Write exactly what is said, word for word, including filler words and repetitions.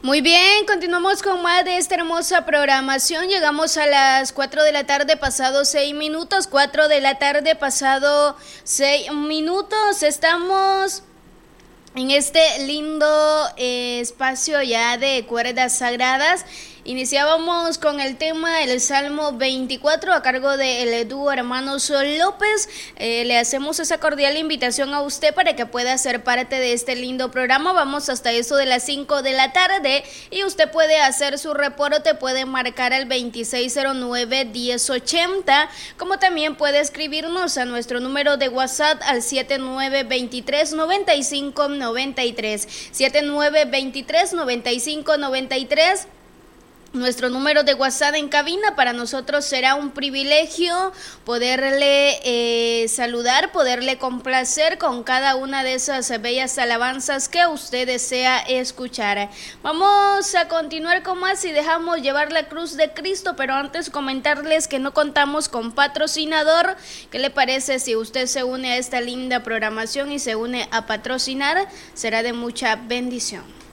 Muy bien, continuamos con más de esta hermosa programación. Llegamos a las cuatro de la tarde pasado seis minutos, cuatro de la tarde pasado seis minutos. Estamos en este lindo eh, espacio ya de cuerdas sagradas. Iniciábamos con el tema del Salmo veinticuatro a cargo del dúo Hermanos López. Eh, le hacemos esa cordial invitación a usted para que pueda ser parte de este lindo programa. Vamos hasta eso de las cinco de la tarde y usted puede hacer su reporte, puede marcar al veintiséis cero nueve, diez ochenta, como también puede escribirnos a nuestro número de WhatsApp al siete nueve dos tres, nueve cinco nueve tres, siete nueve dos tres, nueve cinco nueve tres. Nuestro número de WhatsApp en cabina. Para nosotros será un privilegio poderle eh, saludar, poderle complacer con cada una de esas bellas alabanzas que usted desea escuchar. Vamos a continuar con más y dejamos llevar la cruz de Cristo, pero antes comentarles que no contamos con patrocinador. ¿Qué le parece si usted se une a esta linda programación y se une a patrocinar? Será de mucha bendición.